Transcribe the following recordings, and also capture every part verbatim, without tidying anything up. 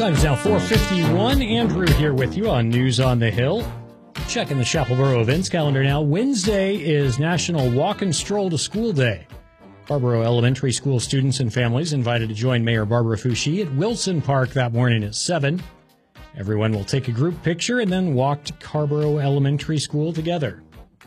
Time's now four fifty-one. Andrew here with you on News on the Hill. Checking the Chapelboro events calendar now. Wednesday is National Walk and Stroll to School Day. Barbaro Elementary School students and families invited to join Mayor Barbara Foushee at Wilson Park that morning at seven. Everyone will take a group picture and then walk to Carborough Elementary School together.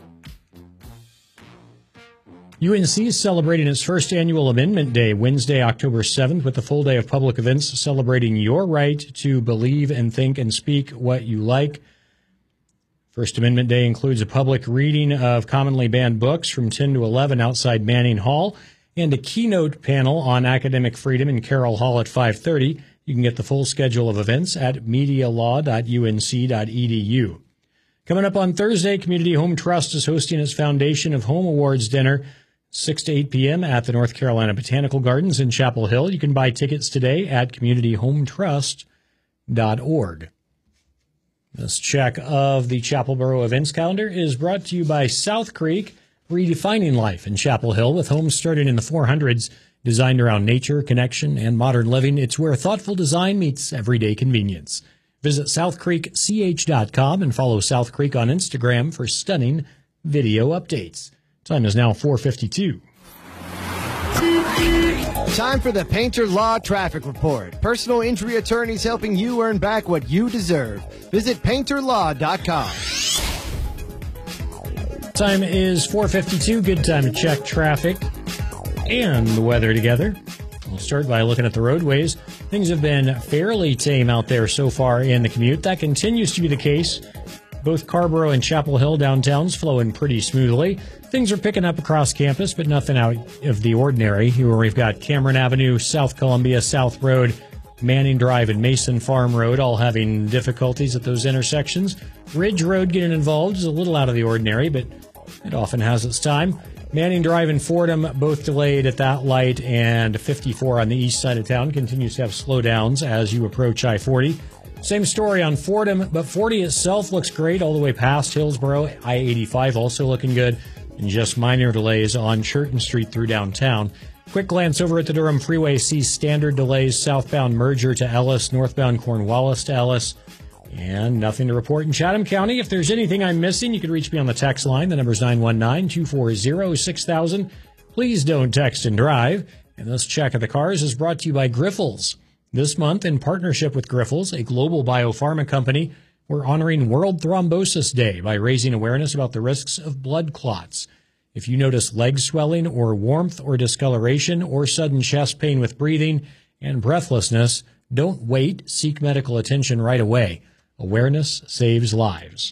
U N C is celebrating its first annual Amendment Day, Wednesday, October seventh, with a full day of public events celebrating your right to believe and think and speak what you like. First Amendment Day includes a public reading of commonly banned books from ten to eleven outside Manning Hall and a keynote panel on academic freedom in Carroll Hall at five thirty. You can get the full schedule of events at media law dot u n c dot e d u. Coming up on Thursday, Community Home Trust is hosting its Foundation of Home Awards dinner, six to eight p.m. at the North Carolina Botanical Gardens in Chapel Hill. You can buy tickets today at community home trust dot org. This check of the Chapelboro events calendar is brought to you by South Creek, redefining life in Chapel Hill with homes starting in the four hundreds, designed around nature, connection, and modern living. It's where thoughtful design meets everyday convenience. Visit south creek c h dot com and follow South Creek on Instagram for stunning video updates. Time is now four fifty-two. Time for the Painter Law Traffic Report. Personal injury attorneys helping you earn back what you deserve. Visit painter law dot com. Time is four fifty-two. Good time to check traffic and the weather together. We'll start by looking at the roadways. Things have been fairly tame out there so far in the commute. That continues to be the case. Both Carborough and Chapel Hill downtowns flowing pretty smoothly. Things are picking up across campus, but nothing out of the ordinary. Here we've got Cameron Avenue, South Columbia, South Road, Manning Drive, and Mason Farm Road all having difficulties at those intersections. Ridge Road getting involved is a little out of the ordinary, but it often has its time. Manning Drive and Fordham both delayed at that light, and fifty-four on the east side of town continues to have slowdowns as you approach I forty. Same story on Fordham, but forty itself looks great all the way past Hillsboro. I eighty-five also looking good, and just minor delays on Churton Street through downtown. Quick glance over at the Durham Freeway sees standard delays southbound Merger to Ellis, northbound Cornwallis to Ellis, and nothing to report in Chatham County. If there's anything I'm missing, you can reach me on the text line. The number's nine one nine, two four zero, six thousand. Please don't text and drive. And this check of the cars is brought to you by Grifols. This month, in partnership with Grifols, a global biopharma company, we're honoring World Thrombosis Day by raising awareness about the risks of blood clots. If you notice leg swelling or warmth or discoloration or sudden chest pain with breathing and breathlessness, don't wait. Seek medical attention right away. Awareness saves lives.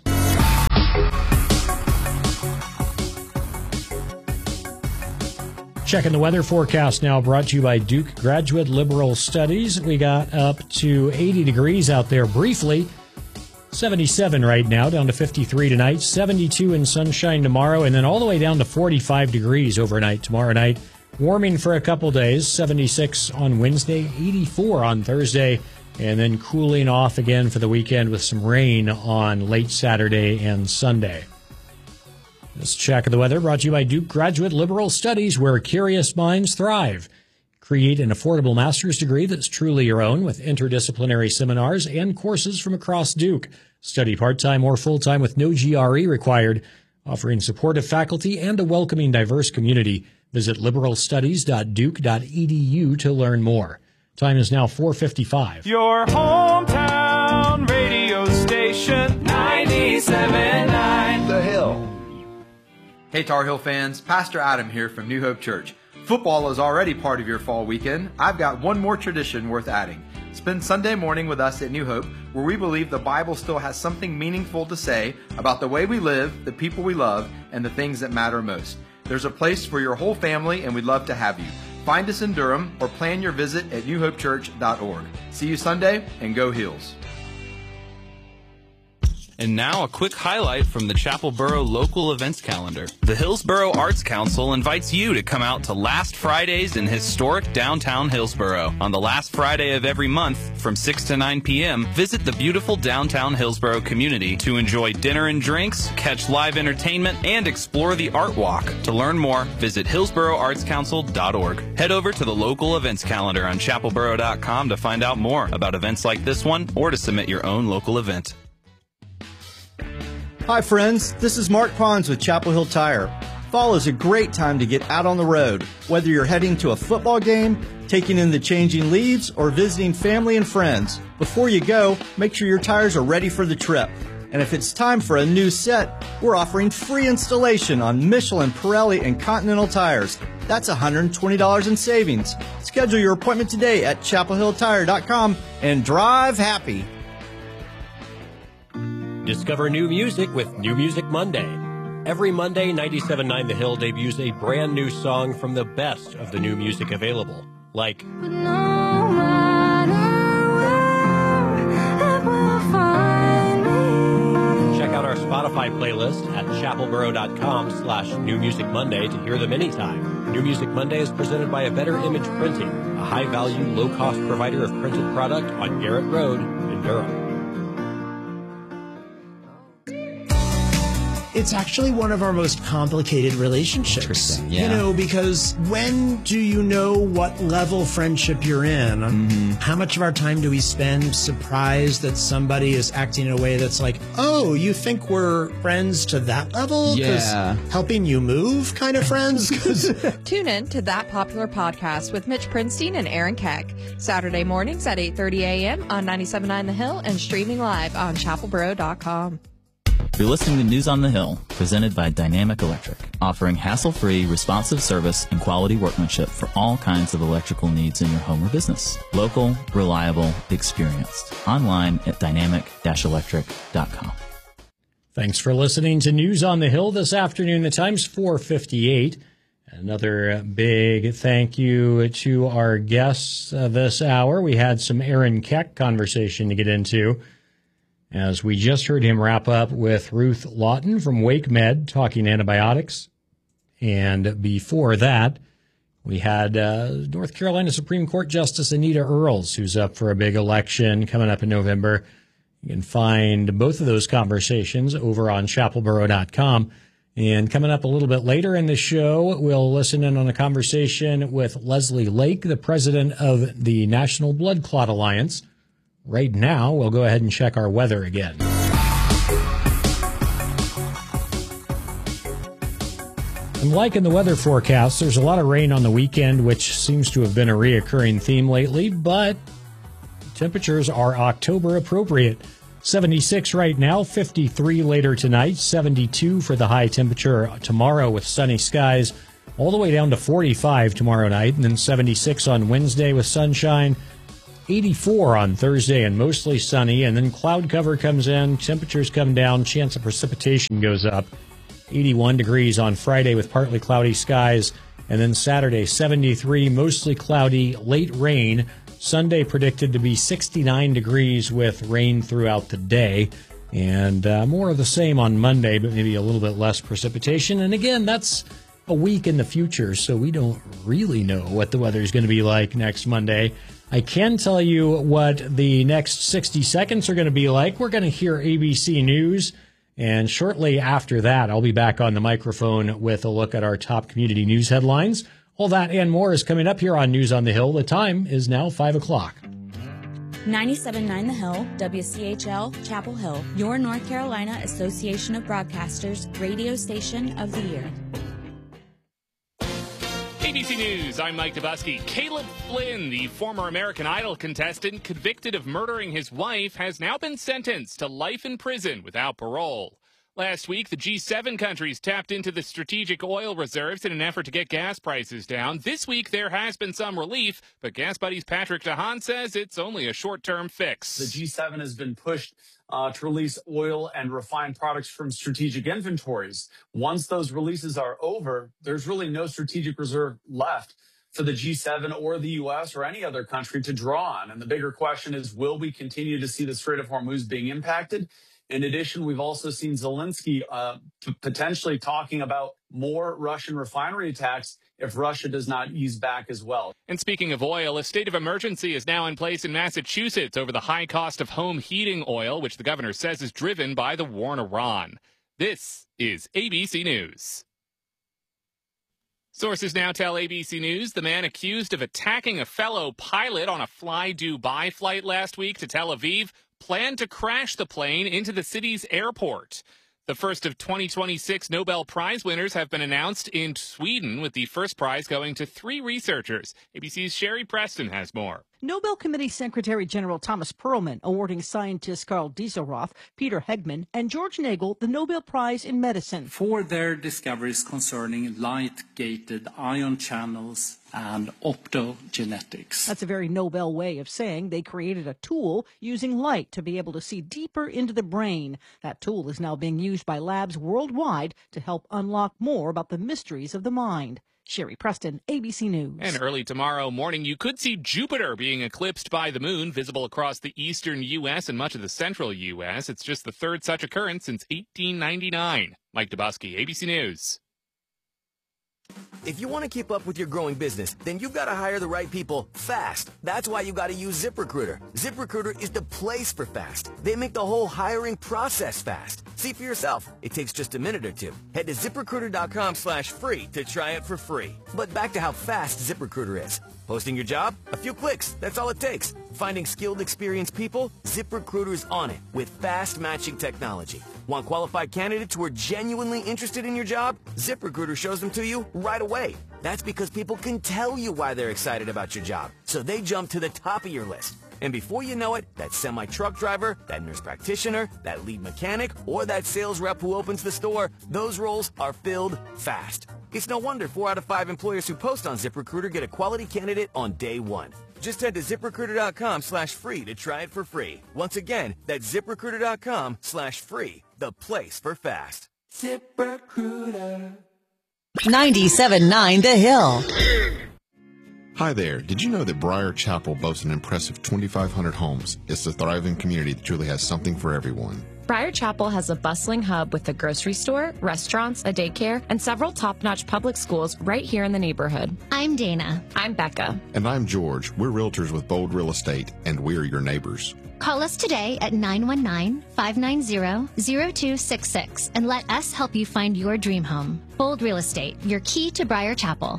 Checking the weather forecast now, brought to you by Duke Graduate Liberal Studies. We got up to eighty degrees out there briefly. seventy-seven right now, down to fifty-three tonight. seventy-two in sunshine tomorrow, and then all the way down to forty-five degrees overnight tomorrow night. Warming for a couple days. seventy-six on Wednesday, eighty-four on Thursday, and then cooling off again for the weekend with some rain on late Saturday and Sunday. This check of the weather brought to you by Duke Graduate Liberal Studies, where curious minds thrive. Create an affordable master's degree that's truly your own with interdisciplinary seminars and courses from across Duke. Study part-time or full-time with no G R E required, offering supportive faculty and a welcoming, diverse community. Visit liberal studies dot duke dot e d u to learn more. Time is now four fifty-five. Your hometown radio station, ninety-seven point nine The Hill. Hey Tar Heel fans, Pastor Adam here from New Hope Church. Football is already part of your fall weekend. I've got one more tradition worth adding. Spend Sunday morning with us at New Hope, where we believe the Bible still has something meaningful to say about the way we live, the people we love, and the things that matter most. There's a place for your whole family, and we'd love to have you. Find us in Durham or plan your visit at new hope church dot org. See you Sunday, and go Heels. And now a quick highlight from the Chapelboro local events calendar. The Hillsboro Arts Council invites you to come out to Last Fridays in historic downtown Hillsboro. On the last Friday of every month from six to nine p.m., visit the beautiful downtown Hillsboro community to enjoy dinner and drinks, catch live entertainment, and explore the Art Walk. To learn more, visit hillsboro arts council dot org. Head over to the local events calendar on chapelboro dot com to find out more about events like this one or to submit your own local event. Hi friends, this is Mark Pons with Chapel Hill Tire. Fall is a great time to get out on the road, whether you're heading to a football game, taking in the changing leaves, or visiting family and friends. Before you go, make sure your tires are ready for the trip. And if it's time for a new set, we're offering free installation on Michelin, Pirelli, and Continental tires. That's one hundred twenty dollars in savings. Schedule your appointment today at chapel hill tire dot com and drive happy. Discover new music with New Music Monday. Every Monday, ninety-seven point nine The Hill debuts a brand new song from the best of the new music available, like Check out our Spotify playlist at chapelboro dot com slash New Music Monday to hear them anytime. New Music Monday is presented by A Better Image Printing, a high-value, low-cost provider of printed product on Garrett Road in Durham. It's actually one of our most complicated relationships. Interesting, yeah. You know, because when do you know what level friendship you're in? Mm-hmm. How much of our time do we spend surprised that somebody is acting in a way that's like, oh, you think we're friends to that level? Yeah. Helping you move kind of friends? Tune in to That Popular Podcast with Mitch Prinstein and Aaron Keck. Saturday mornings at eight thirty a.m. on ninety-seven point nine The Hill and streaming live on chapelboro dot com. You're listening to News on the Hill, presented by Dynamic Electric, offering hassle-free, responsive service and quality workmanship for all kinds of electrical needs in your home or business. Local, reliable, experienced. Online at dynamic dash electric dot com. Thanks for listening to News on the Hill this afternoon. The time's four fifty-eight. Another big thank you to our guests uh, this hour. We had some Aaron Keck conversation to get into, as we just heard him wrap up with Ruth Lawton from Wake Med talking antibiotics. And before that, we had uh, North Carolina Supreme Court Justice Anita Earls, who's up for a big election coming up in November. You can find both of those conversations over on chapelboro dot com. And coming up a little bit later in the show, we'll listen in on a conversation with Leslie Lake, the president of the National Blood Clot Alliance. Right now, we'll go ahead and check our weather again. I'm liking the weather forecast. There's a lot of rain on the weekend, which seems to have been a reoccurring theme lately, but temperatures are October appropriate. seventy-six right now, fifty-three later tonight, seventy-two for the high temperature tomorrow with sunny skies, all the way down to forty-five tomorrow night, and then seventy-six on Wednesday with sunshine. eighty-four on Thursday and mostly sunny, and then cloud cover comes in, temperatures come down, chance of precipitation goes up. eighty-one degrees on Friday with partly cloudy skies, and then Saturday seventy-three, mostly cloudy, late rain. Sunday predicted to be sixty-nine degrees with rain throughout the day, and uh, more of the same on Monday, but maybe a little bit less precipitation. And again, that's a week in the future, so we don't really know what the weather is going to be like next Monday. I can tell you what the next sixty seconds are going to be like. We're going to hear A B C News, and shortly after that, I'll be back on the microphone with a look at our top community news headlines. All that and more is coming up here on News on the Hill. The time is now five o'clock. ninety-seven point nine The Hill, W C H L, Chapel Hill, your North Carolina Association of Broadcasters radio station of the year. A B C News, I'm Mike Dubusky. Caleb Flynn, the former American Idol contestant convicted of murdering his wife, has now been sentenced to life in prison without parole. Last week, the G seven countries tapped into the strategic oil reserves in an effort to get gas prices down. This week, there has been some relief, but Gas Buddy's Patrick DeHaan says it's only a short-term fix. The G seven has been pushed uh, to release oil and refined products from strategic inventories. Once those releases are over, there's really no strategic reserve left for the G seven or the U S or any other country to draw on. And the bigger question is, will we continue to see the Strait of Hormuz being impacted? In addition, we've also seen Zelensky uh, p- potentially talking about more Russian refinery attacks if Russia does not ease back as well. And speaking of oil, a state of emergency is now in place in Massachusetts over the high cost of home heating oil, which the governor says is driven by the war in Iran. This is A B C News. Sources now tell A B C News the man accused of attacking a fellow pilot on a Fly Dubai flight last week to Tel Aviv planned to crash the plane into the city's airport. The first of twenty twenty-six Nobel Prize winners have been announced in Sweden, with the first prize going to three researchers. A B C's Sherry Preston has more. Nobel Committee Secretary General Thomas Perlman awarding scientists Carl Dieselroth, Peter Hegman, and George Nagel the Nobel Prize in Medicine for their discoveries concerning light-gated ion channels and optogenetics. That's a very Nobel way of saying they created a tool using light to be able to see deeper into the brain. That tool is now being used by labs worldwide to help unlock more about the mysteries of the mind. Sherry Preston, A B C News. And early tomorrow morning, you could see Jupiter being eclipsed by the moon, visible across the eastern U S and much of the central U S. It's just the third such occurrence since eighteen ninety-nine. Mike Dubosky, A B C News. If you want to keep up with your growing business, then you've got to hire the right people fast. That's why you got to use ZipRecruiter. ZipRecruiter is the place for fast. They make the whole hiring process fast. See for yourself. It takes just a minute or two. Head to ZipRecruiter.com slash free to try it for free. But back to how fast ZipRecruiter is. Posting your job? A few clicks. That's all it takes. Finding skilled, experienced people? ZipRecruiter's on it with fast matching technology. Want qualified candidates who are genuinely interested in your job? ZipRecruiter shows them to you right away. That's because people can tell you why they're excited about your job, so they jump to the top of your list. And before you know it, that semi-truck driver, that nurse practitioner, that lead mechanic, or that sales rep who opens the store, those roles are filled fast. It's no wonder four out of five employers who post on ZipRecruiter get a quality candidate on day one. Just head to ZipRecruiter.com slash free to try it for free. Once again, that's ZipRecruiter.com slash free, the place for fast. ZipRecruiter. ninety-seven point nine The Hill. Hi there. Did you know that Briar Chapel boasts an impressive twenty-five hundred homes? It's a thriving community that truly has something for everyone. Briar Chapel has a bustling hub with a grocery store, restaurants, a daycare, and several top-notch public schools right here in the neighborhood. I'm Dana. I'm Becca. And I'm George. We're realtors with Bold Real Estate, and we're your neighbors. Call us today at nine one nine, five nine zero, zero two six six and let us help you find your dream home. Bold Real Estate, your key to Briar Chapel.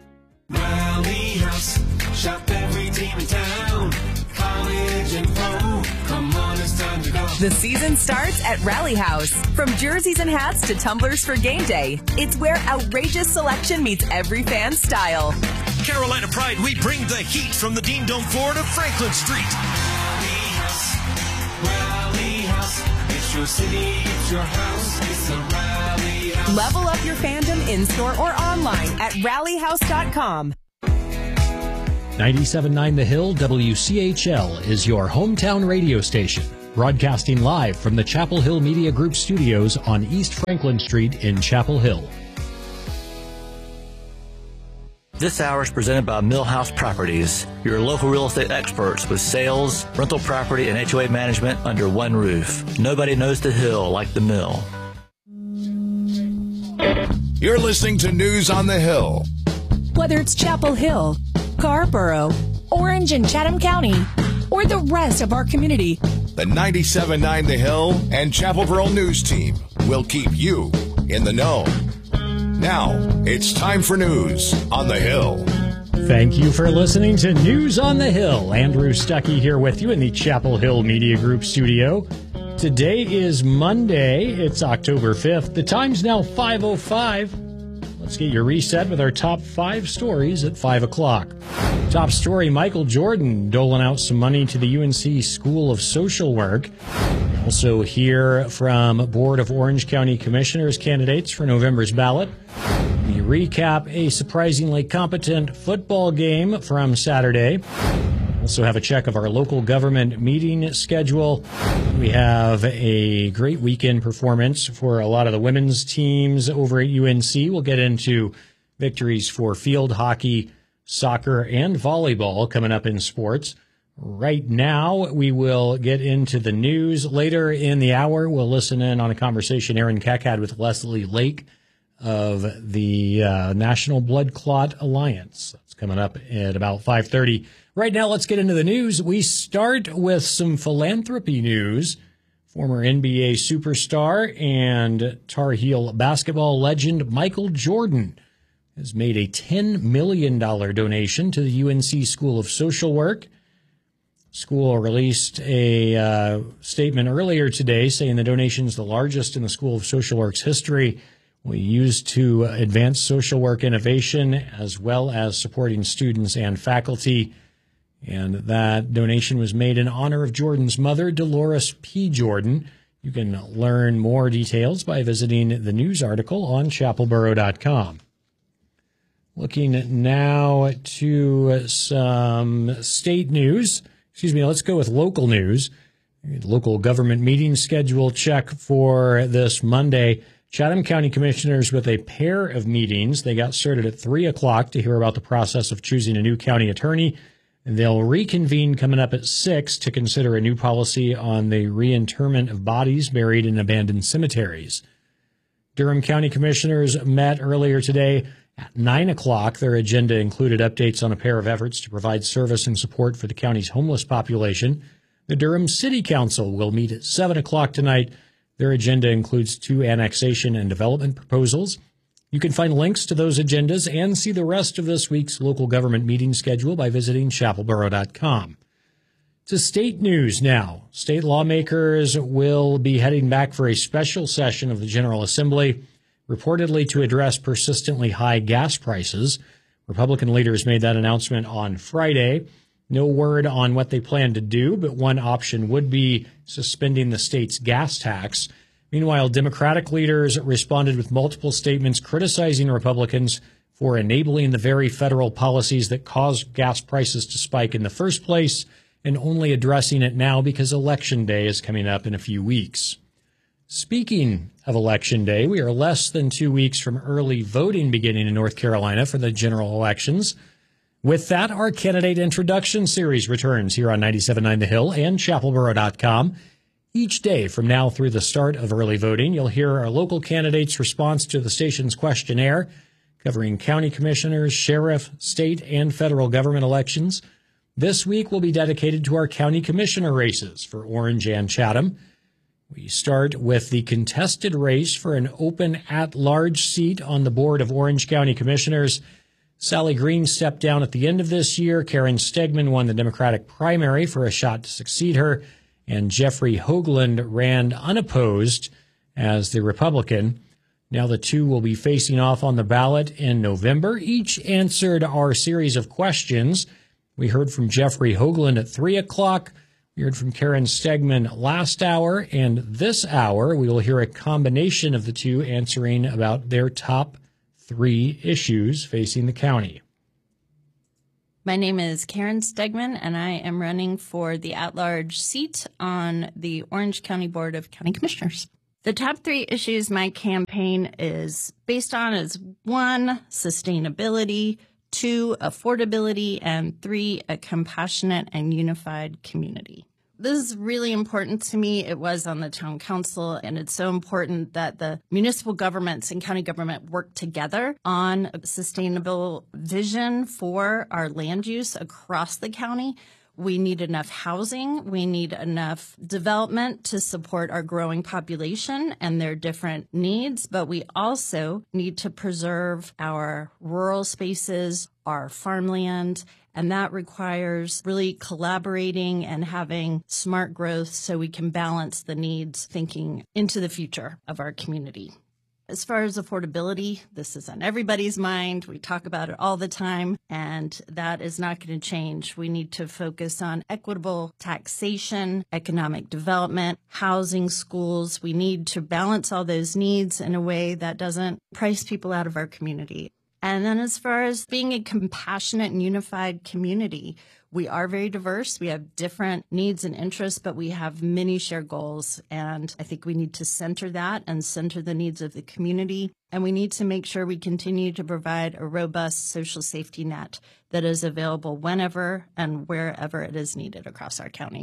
Rally House, shop every team in town. College and pro, come on, it's time to go. The season starts at Rally House. From jerseys and hats to tumblers for game day, it's where outrageous selection meets every fan's style. Carolina Pride, we bring the heat from the Dean Dome floor to Franklin Street. Rally House, Rally House, it's your city, it's your house, it's a Rally House. Level up your fandom in-store or online at rally house dot com. ninety-seven point nine The Hill, W C H L, is your hometown radio station. Broadcasting live from the Chapel Hill Media Group studios on East Franklin Street in Chapel Hill. This hour is presented by Millhouse Properties, your local real estate experts with sales, rental property, and H O A management under one roof. Nobody knows the Hill like the Mill. You're listening to News on the Hill. Whether it's Chapel Hill, Scarborough, Orange and Chatham County, or the rest of our community, the ninety-seven point nine The Hill and Chapel Borough News Team will keep you in the know. Now, it's time for News on the Hill. Thank you for listening to News on the Hill. Andrew Stuckey here with you in the Chapel Hill Media Group studio. Today is Monday. It's October fifth. The time's now five oh five. Let's get your reset with our top five stories at five o'clock. Top story, Michael Jordan doling out some money to the U N C School of Social Work. Also hear from Board of Orange County Commissioners candidates for November's ballot. We recap a surprisingly competent football game from Saturday. Also have a check of our local government meeting schedule. We have a great weekend performance for a lot of the women's teams over at U N C. We'll get into victories for field hockey, soccer, and volleyball coming up in sports. Right now, we will get into the news. Later in the hour, we'll listen in on a conversation Aaron Keck had with Leslie Lake of the uh, National Blood Clot Alliance. That's coming up at about five thirty. Right now, let's get into the news. We start with some philanthropy news. Former N B A superstar and Tar Heel basketball legend Michael Jordan has made a ten million dollars donation to the U N C School of Social Work. School released a uh, statement earlier today saying the donation is the largest in the School of Social Work's history. We use to advance social work innovation as well as supporting students and faculty. And that donation was made in honor of Jordan's mother, Dolores P. Jordan. You can learn more details by visiting the news article on chapel borough dot com. Looking now to some state news. Excuse me, let's go with local news. Local government meeting schedule check for this Monday. Chatham County Commissioners with a pair of meetings. They got started at three o'clock to hear about the process of choosing a new county attorney. And they'll reconvene coming up at six to consider a new policy on the reinterment of bodies buried in abandoned cemeteries. Durham County Commissioners met earlier today. At nine o'clock, their agenda included updates on a pair of efforts to provide service and support for the county's homeless population. The Durham City Council will meet at seven o'clock tonight. Their agenda includes two annexation and development proposals. You can find links to those agendas and see the rest of this week's local government meeting schedule by visiting chapel borough dot com. To state news now. State lawmakers will be heading back for a special session of the General Assembly, reportedly to address persistently high gas prices. Republican leaders made that announcement on Friday. No word on what they plan to do, but one option would be suspending the state's gas tax. Meanwhile, Democratic leaders responded with multiple statements criticizing Republicans for enabling the very federal policies that caused gas prices to spike in the first place and only addressing it now because Election Day is coming up in a few weeks. Speaking of Election Day, we are less than two weeks from early voting beginning in North Carolina for the general elections. With that, our candidate introduction series returns here on ninety-seven point nine The Hill and chapel borough dot com. Each day from now through the start of early voting, you'll hear our local candidates' response to the station's questionnaire, covering county commissioners, sheriff, state, and federal government elections. This week will be dedicated to our county commissioner races for Orange and Chatham. We start with the contested race for an open at-large seat on the board of Orange County Commissioners. Sally Green stepped down at the end of this year. Karen Stegman won the Democratic primary for a shot to succeed her. And Jeffrey Hoagland ran unopposed as the Republican. Now the two will be facing off on the ballot in November. Each answered our series of questions. We heard from Jeffrey Hoagland at three o'clock. We heard from Karen Stegman last hour, and this hour we will hear a combination of the two answering about their top three issues facing the county. My name is Karen Stegman, and I am running for the at-large seat on the Orange County Board of County Commissioners. The top three issues my campaign is based on is one, sustainability, two, affordability, and three, a compassionate and unified community. This is really important to me. It was on the town council, and it's so important that the municipal governments and county government work together on a sustainable vision for our land use across the county. We need enough housing. We need enough development to support our growing population and their different needs. But we also need to preserve our rural spaces, our farmland, and that requires really collaborating and having smart growth so we can balance the needs thinking into the future of our community. As far as affordability, this is on everybody's mind. We talk about it all the time, and that is not going to change. We need to focus on equitable taxation, economic development, housing, schools. We need to balance all those needs in a way that doesn't price people out of our community. And then as far as being a compassionate and unified community, We are very diverse. We have different needs and interests, but we have many shared goals. And I think we need to center that and center the needs of the community. And we need to make sure we continue to provide a robust social safety net that is available whenever and wherever it is needed across our county.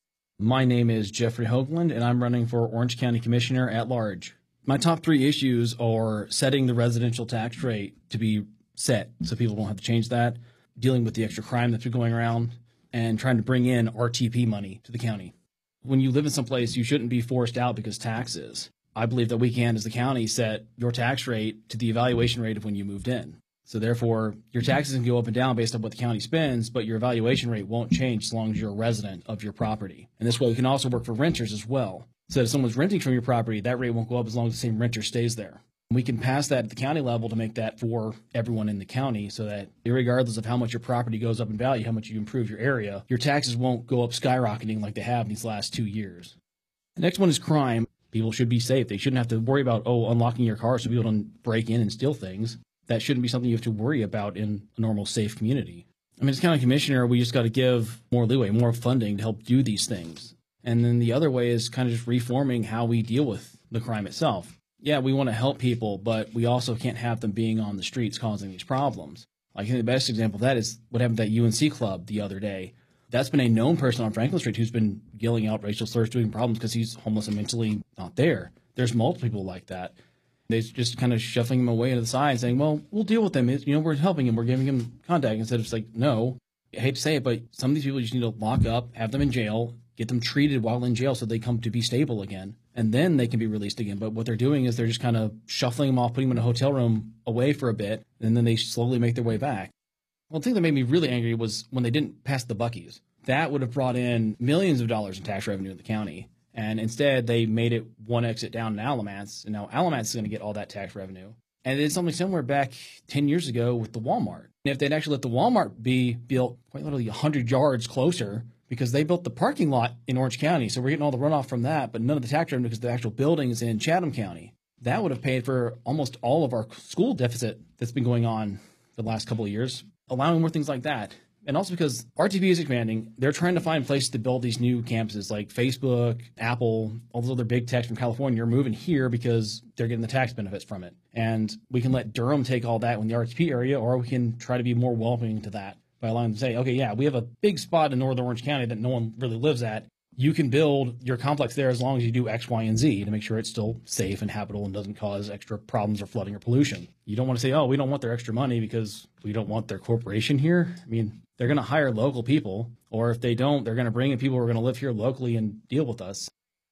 My name is Jeffrey Hoagland, and I'm running for Orange County Commissioner at large. My top three issues are setting the residential tax rate to be set so people don't have to change that, dealing with the extra crime that's been going around, and trying to bring in R T P money to the county. When you live in some place, you shouldn't be forced out because taxes. I believe that we can, as the county, set your tax rate to the evaluation rate of when you moved in. So therefore, your taxes can go up and down based on what the county spends, but your evaluation rate won't change as long as you're a resident of your property. And this way, we can also work for renters as well. So if someone's renting from your property, that rate won't go up as long as the same renter stays there. We can pass that at the county level to make that for everyone in the county so that regardless of how much your property goes up in value, how much you improve your area, your taxes won't go up skyrocketing like they have in these last two years. The next one is crime. People should be safe. They shouldn't have to worry about, oh, unlocking your car so people don't break in and steal things. That shouldn't be something you have to worry about in a normal, safe community. I mean, as county commissioner, we just got to give more leeway, more funding to help do these things. And then the other way is kind of just reforming how we deal with the crime itself. Yeah, we want to help people, but we also can't have them being on the streets causing these problems. Like, I think the best example of that is what happened at that U N C club the other day. That's been a known person on Franklin Street who's been yelling out racial slurs, doing problems because he's homeless and mentally not there. There's multiple people like that. They're just kind of shuffling him away to the side and saying, well, we'll deal with them. You know, we're helping him. We're giving him contact. Instead of just like, no, I hate to say it, but some of these people you just need to lock up, have them in jail, get them treated while in jail so they come to be stable again, and then they can be released again. But what they're doing is they're just kind of shuffling them off, putting them in a hotel room away for a bit, and then they slowly make their way back. One thing that made me really angry was when they didn't pass the Buc-ee's. That would have brought in millions of dollars in tax revenue in the county. And instead, they made it one exit down in Alamance, and now Alamance is going to get all that tax revenue. And they did something similar back ten years ago with the Walmart. And if they'd actually let the Walmart be built quite literally one hundred yards closer, because they built the parking lot in Orange County, so we're getting all the runoff from that, but none of the tax revenue because the actual building is in Chatham County. That would have paid for almost all of our school deficit that's been going on for the last couple of years, allowing more things like that. And also because R T P is expanding, they're trying to find places to build these new campuses like Facebook, Apple, all those other big techs from California are moving here because they're getting the tax benefits from it. And we can let Durham take all that in the R T P area, or we can try to be more welcoming to that by allowing them to say, okay, yeah, we have a big spot in northern Orange County that no one really lives at. You can build your complex there as long as you do X, Y, and Z to make sure it's still safe and habitable and doesn't cause extra problems or flooding or pollution. You don't want to say, oh, we don't want their extra money because we don't want their corporation here. I mean, they're going to hire local people, or if they don't, they're going to bring in people who are going to live here locally and deal with us.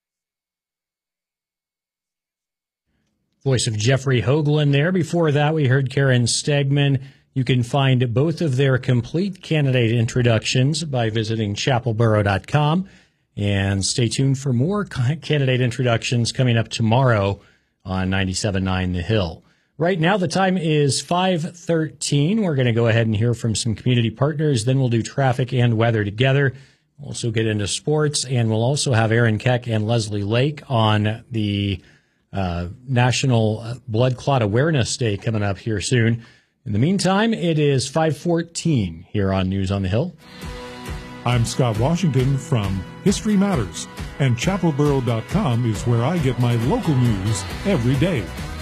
Voice of Jeffrey Hoagland there. Before that, we heard Karen Stegman. You can find both of their complete candidate introductions by visiting chapel borough dot com. And stay tuned for more candidate introductions coming up tomorrow on ninety-seven point nine The Hill. Right now, the time is five thirteen. We're going to go ahead and hear from some community partners. Then we'll do traffic and weather together. We'll also get into sports, and we'll also have Aaron Keck and Leslie Lake on the uh, National Blood Clot Awareness Day coming up here soon. In the meantime, it is five fourteen here on News on the Hill. I'm Scott Washington from History Matters, and chapel borough dot com is where I get my local news every day.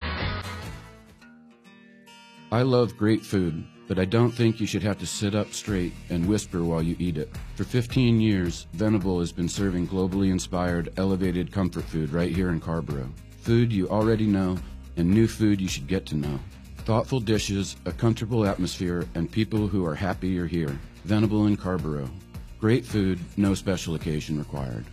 I love great food, but I don't think you should have to sit up straight and whisper while you eat it. For fifteen years, Venable has been serving globally inspired, elevated comfort food right here in Carrboro. Food you already know, and new food you should get to know. Thoughtful dishes, a comfortable atmosphere, and people who are happy you're here. Venable in Carrboro. Great food, no special occasion required.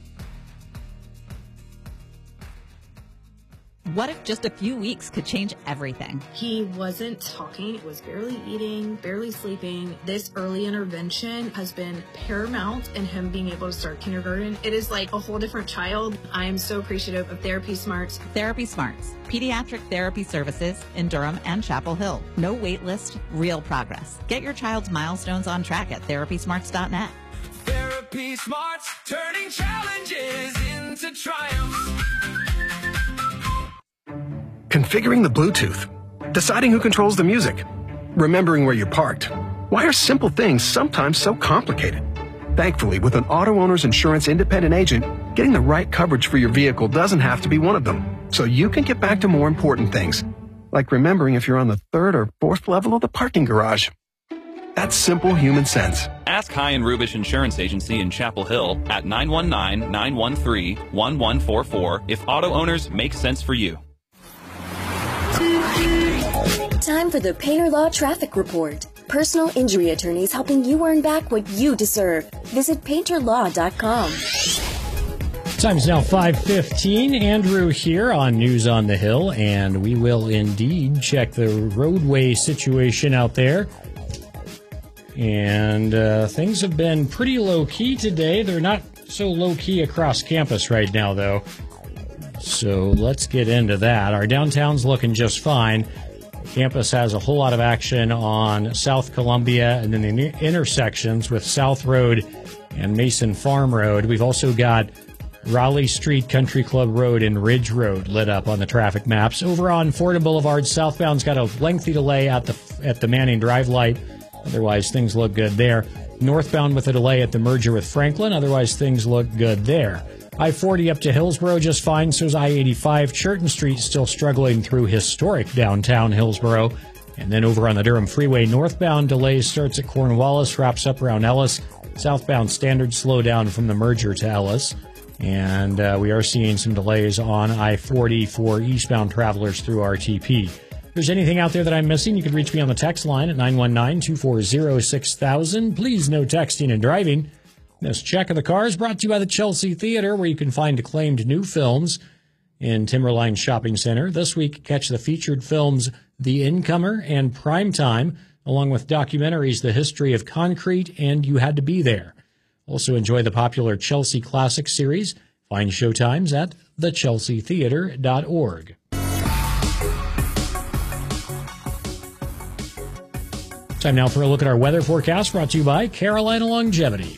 What if just a few weeks could change everything? He wasn't talking, was barely eating, barely sleeping. This early intervention has been paramount in him being able to start kindergarten. It is like a whole different child. I am so appreciative of Therapy Smarts. Therapy Smarts, pediatric therapy services in Durham and Chapel Hill. No wait list, real progress. Get your child's milestones on track at therapy smarts dot net. Therapy Smarts, turning challenges into triumphs. Configuring the Bluetooth, deciding who controls the music, remembering where you parked, Why are simple things sometimes so complicated? Thankfully, with an auto owner's insurance independent agent, getting the right coverage for your vehicle doesn't have to be one of them. So you can get back to more important things, like remembering if you're on the third or fourth level of the parking garage. That's simple human sense. Ask High and Rubish Insurance Agency in Chapel Hill at nine one nine, nine one three, one one four four if auto owners make sense for you. Time for the Painter Law Traffic Report. Personal injury attorneys helping you earn back what you deserve. Visit painter law dot com. Time's now five fifteen. Andrew here on News on the Hill, and we will indeed check the roadway situation out there. And uh, things have been pretty low-key today. They're not so low-key across campus right now, though. So let's get into that. Our downtown's looking just fine. Campus has a whole lot of action on South Columbia and then the intersections with South Road and Mason Farm Road. We've also got Raleigh Street, Country Club Road, and Ridge Road lit up on the traffic maps. Over on Fordham Boulevard, southbound's got a lengthy delay at the at the Manning Drive light. Otherwise, things look good there. Northbound with a delay at the merger with Franklin. Otherwise, things look good there. I forty up to Hillsborough just fine, so is I eighty-five. Churton Street still struggling through historic downtown Hillsborough. And then over on the Durham Freeway, northbound delays starts at Cornwallis, wraps up around Ellis. Southbound standard slow down from the merger to Ellis. And uh, we are seeing some delays on I forty for eastbound travelers through R T P. If there's anything out there that I'm missing, you can reach me on the text line at nine one nine, two four zero, six thousand. Please, no texting and driving. This check of the car is brought to you by the Chelsea Theater, where you can find acclaimed new films in Timberline Shopping Center. This week, catch the featured films The Incomer and Primetime, along with documentaries The History of Concrete and You Had to Be There. Also enjoy the popular Chelsea Classic series. Find showtimes at the chelsea theater dot org. Time now for a look at our weather forecast, brought to you by Carolina Longevity.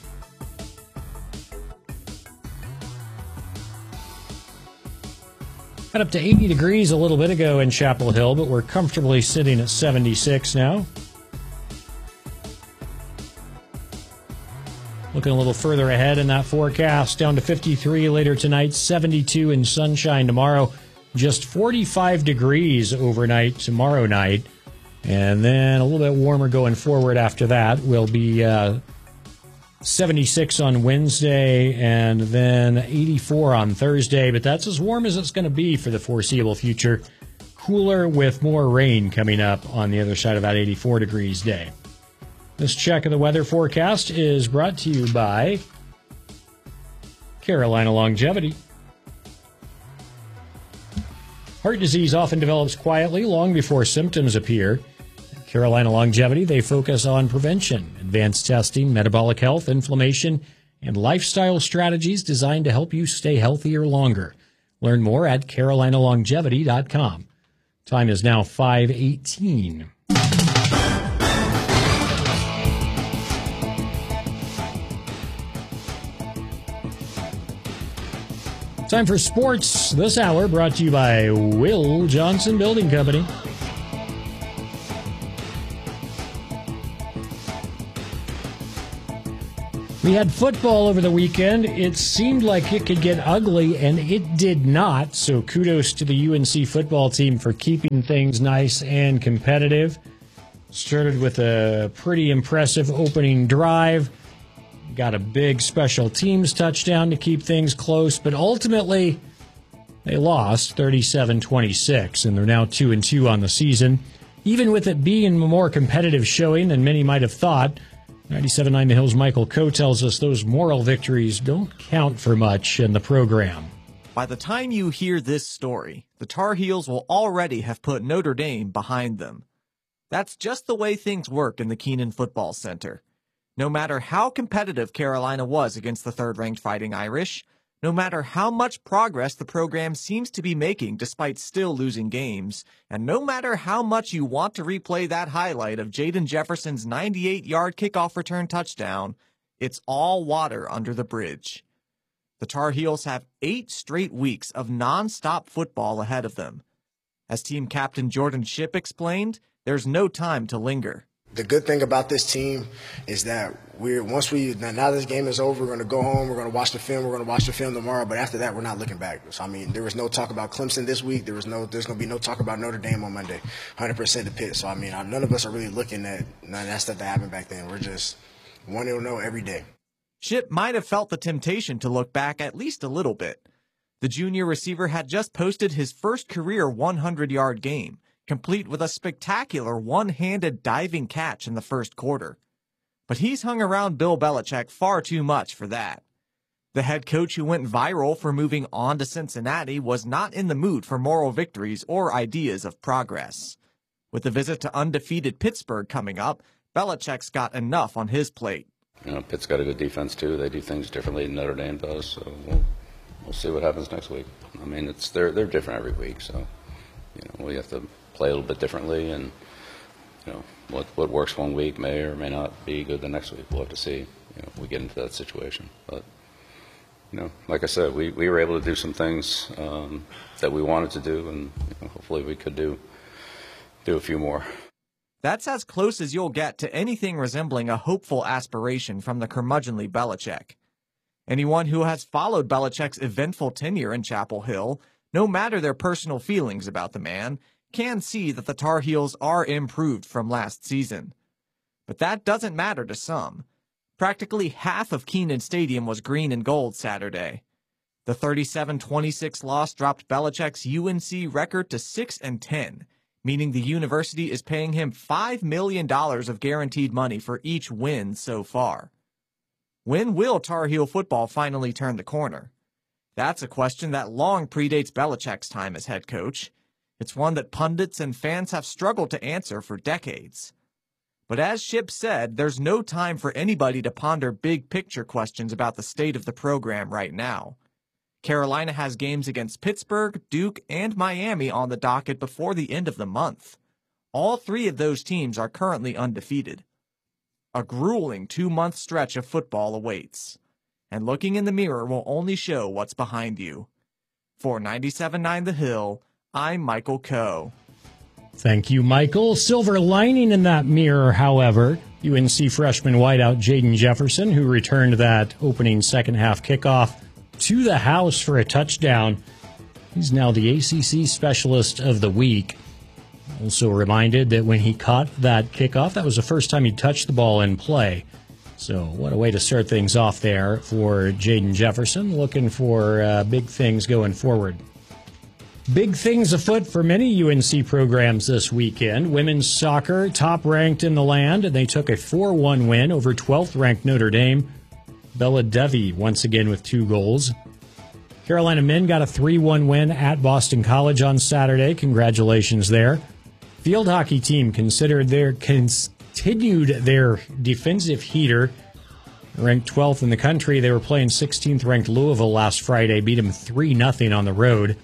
Got up to eighty degrees a little bit ago in Chapel Hill, but we're comfortably sitting at seventy-six now. Looking a little further ahead in that forecast, down to fifty-three later tonight, seventy-two in sunshine tomorrow, just forty-five degrees overnight tomorrow night, and then a little bit warmer going forward after that. Will be uh, seventy-six on Wednesday and then eighty-four on Thursday, but that's as warm as it's going to be for the foreseeable future. Cooler with more rain coming up on the other side of that eighty-four degrees day. This check of the weather forecast is brought to you by Carolina Longevity. Heart disease often develops quietly long before symptoms appear. At Carolina Longevity, they focus on prevention, advanced testing, metabolic health, inflammation, and lifestyle strategies designed to help you stay healthier longer. Learn more at carolina longevity dot com. Time is now five eighteen. Time for sports this hour, brought to you by Will Johnson Building Company. We had football over the weekend. It seemed like it could get ugly, and it did not. So kudos to the U N C football team for keeping things nice and competitive. Started with a pretty impressive opening drive. Got a big special teams touchdown to keep things close, but ultimately they lost thirty-seven twenty-six, and they're now two and two on the season. Even with it being a more competitive showing than many might have thought, ninety-seven point nine The Hill's Michael Coe tells us those moral victories don't count for much in the program. By the time you hear this story, the Tar Heels will already have put Notre Dame behind them. That's just the way things work in the Kenan Football Center. No matter how competitive Carolina was against the third-ranked Fighting Irish, no matter how much progress the program seems to be making despite still losing games, and no matter how much you want to replay that highlight of Jaden Jefferson's ninety-eight-yard kickoff return touchdown, it's all water under the bridge. The Tar Heels have eight straight weeks of non-stop football ahead of them. As team captain Jordan Shipp explained, there's no time to linger. The good thing about this team is that we're once we now this game is over, we're going to go home, we're going to watch the film, we're going to watch the film tomorrow. But after that, we're not looking back. So I mean, there was no talk about Clemson this week. There was no, there's going to be no talk about Notre Dame on Monday. one hundred percent the Pitt. So I mean, none of us are really looking at none of that stuff that happened back then. We're just one to know every day. Shipp might have felt the temptation to look back at least a little bit. The junior receiver had just posted his first career hundred-yard game, complete with a spectacular one-handed diving catch in the first quarter. But he's hung around Bill Belichick far too much for that. The head coach who went viral for moving on to Cincinnati was not in the mood for moral victories or ideas of progress. With the visit to undefeated Pittsburgh coming up, Belichick's got enough on his plate. You know, Pitt's got a good defense too. They do things differently than Notre Dame does, so we'll, we'll see what happens next week. I mean, it's they're they're different every week, so you know we have to play a little bit differently, and you know what what works one week may or may not be good the next week. We'll have to see. You know, if we get into that situation, but you know, like I said, we, we were able to do some things um, that we wanted to do, and you know, hopefully we could do do a few more. That's as close as you'll get to anything resembling a hopeful aspiration from the curmudgeonly Belichick. Anyone who has followed Belichick's eventful tenure in Chapel Hill, no matter their personal feelings about the man, can see that the Tar Heels are improved from last season. But that doesn't matter to some. Practically half of Kenan Stadium was green and gold Saturday. The thirty-seven twenty-six loss dropped Belichick's U N C record to six and ten, meaning the university is paying him five million dollars of guaranteed money for each win so far. When will Tar Heel football finally turn the corner? That's a question that long predates Belichick's time as head coach. It's one that pundits and fans have struggled to answer for decades. But as Shipp said, there's no time for anybody to ponder big-picture questions about the state of the program right now. Carolina has games against Pittsburgh, Duke, and Miami on the docket before the end of the month. All three of those teams are currently undefeated. A grueling two-month stretch of football awaits. And looking in the mirror will only show what's behind you. For ninety-seven point nine The Hill, I'm Michael Coe. Thank you, Michael. Silver lining in that mirror, however, U N C freshman wideout Jaden Jefferson, who returned that opening second-half kickoff to the house for a touchdown. He's now the A C C Specialist of the Week. Also reminded that when he caught that kickoff, that was the first time he touched the ball in play. So what a way to start things off there for Jaden Jefferson, looking for uh, big things going forward. Big things afoot for many U N C programs this weekend. Women's soccer, top-ranked in the land, and they took a four one win over twelfth-ranked Notre Dame. Bella Devi once again with two goals. Carolina men got a three one win at Boston College on Saturday. Congratulations there. Field hockey team considered their continued their defensive heater. Ranked twelfth in the country. They were playing sixteenth-ranked Louisville last Friday. Beat them three nothing on the road.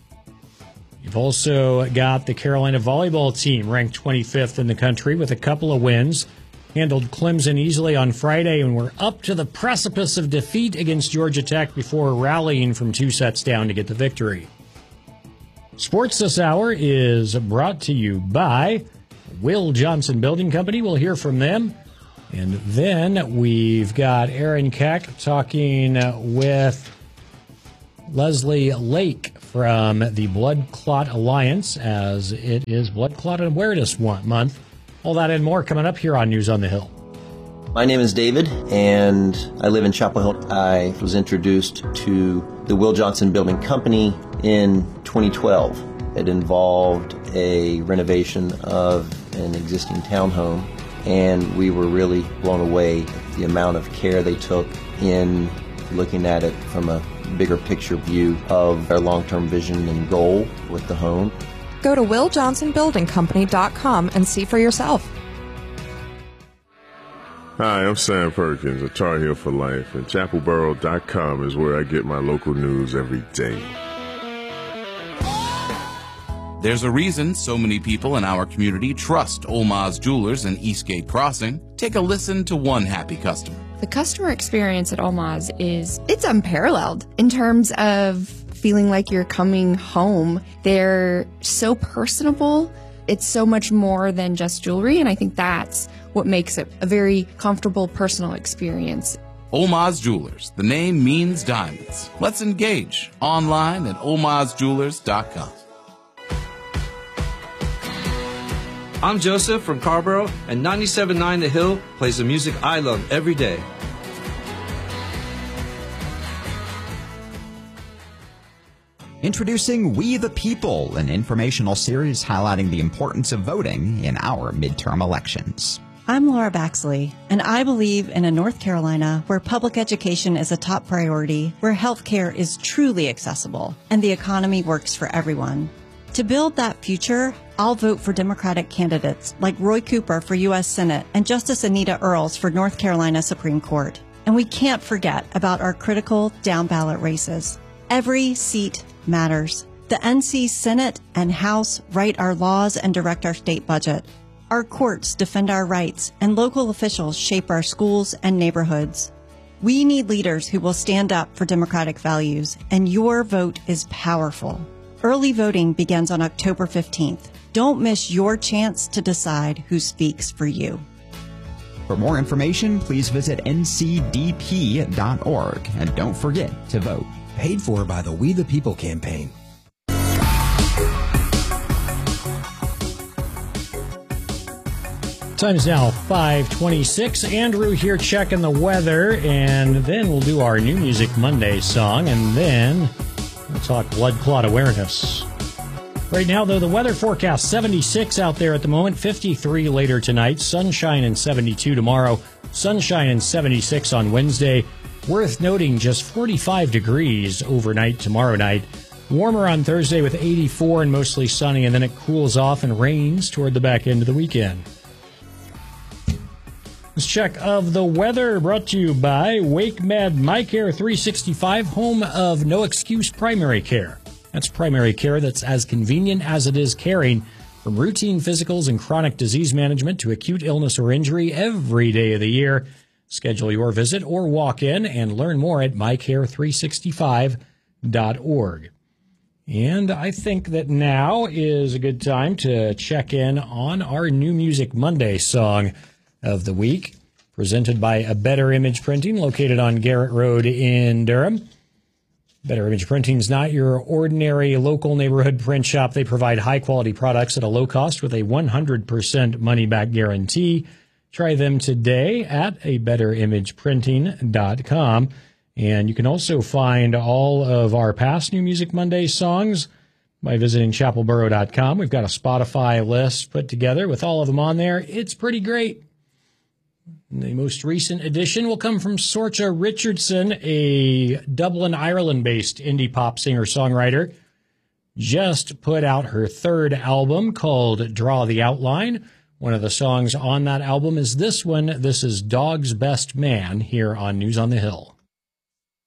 You've also got the Carolina volleyball team, ranked twenty-fifth in the country with a couple of wins. Handled Clemson easily on Friday and were up to the precipice of defeat against Georgia Tech before rallying from two sets down to get the victory. Sports this hour is brought to you by Will Johnson Building Company. We'll hear from them. And then we've got Aaron Keck talking with Leslie Lake from the Blood Clot Alliance, as it is Blood Clot Awareness Month. All that and more coming up here on News on the Hill. My name is David, and I live in Chapel Hill. I was introduced to the Will Johnson Building Company in twenty twelve. It involved a renovation of an existing townhome, and we were really blown away at the amount of care they took in looking at it from a bigger picture view of their long-term vision and goal with the home. Go to will johnson building company dot com and see for yourself. Hi, I'm Sam Perkins of Tar Heel for Life, and chapel borough dot com is where I get my local news every day. There's a reason so many people in our community trust Olmaz Jewelers and Eastgate Crossing. Take a listen to one happy customer. The customer experience at Olmaz is, it's unparalleled in terms of feeling like you're coming home. They're so personable. It's so much more than just jewelry, and I think that's what makes it a very comfortable personal experience. Olmaz Jewelers. The name means diamonds. Let's engage online at olmaz jewelers dot com. I'm Joseph from Carborough, and ninety-seven point nine The Hill plays the music I love every day. Introducing We the People, an informational series highlighting the importance of voting in our midterm elections. I'm Laura Baxley, and I believe in a North Carolina where public education is a top priority, where healthcare is truly accessible, and the economy works for everyone. To build that future, I'll vote for Democratic candidates like Roy Cooper for U S Senate and Justice Anita Earls for North Carolina Supreme Court. And we can't forget about our critical down-ballot races. Every seat matters. The N C Senate and House write our laws and direct our state budget. Our courts defend our rights, and local officials shape our schools and neighborhoods. We need leaders who will stand up for democratic values, and your vote is powerful. Early voting begins on October fifteenth. Don't miss your chance to decide who speaks for you. For more information, please visit N C D P dot org, and don't forget to vote. Paid for by the We the People campaign. Time is now five twenty-six. Andrew here checking the weather, and then we'll do our New Music Monday song, and then we'll talk blood clot awareness. Right now, though, the weather forecast, seventy-six out there at the moment, fifty-three later tonight, sunshine and seventy-two tomorrow, sunshine and seventy-six on Wednesday. Worth noting, just forty-five degrees overnight tomorrow night. Warmer on Thursday with eighty-four and mostly sunny, and then it cools off and rains toward the back end of the weekend. This check of the weather brought to you by WakeMed MyCare three sixty-five, home of No Excuse Primary Care. That's primary care that's as convenient as it is caring, from routine physicals and chronic disease management to acute illness or injury every day of the year. Schedule your visit or walk in and learn more at my care three sixty-five dot org. And I think that now is a good time to check in on our New Music Monday song of the week, presented by A Better Image Printing, located on Garrett Road in Durham. Better Image Printing is not your ordinary local neighborhood print shop. They provide high-quality products at a low cost with a one hundred percent money-back guarantee. Try them today at a better image printing dot com. And you can also find all of our past New Music Monday songs by visiting chapel borough dot com. We've got a Spotify list put together with all of them on there. It's pretty great. The most recent edition will come from Sorcha Richardson, a Dublin, Ireland-based indie pop singer-songwriter. Just put out her third album called Draw the Outline. One of the songs on that album is this one. This is Dog's Best Man here on News on the Hill.